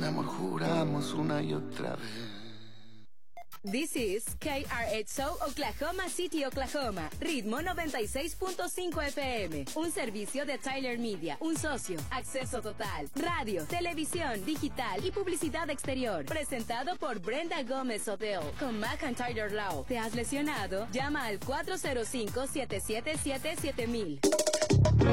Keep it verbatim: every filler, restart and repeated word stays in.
de amor juramos una y otra vez. This is K R X O Oklahoma City, Oklahoma. Ritmo noventa y seis punto cinco F M. Un servicio de Tyler Media. Un socio. Acceso total. Radio, televisión, digital y publicidad exterior. Presentado por Brenda Gómez Odell. Con McIntyre Law. ¿Te has lesionado? Llama al cuatro cero cinco, siete siete siete, siete mil.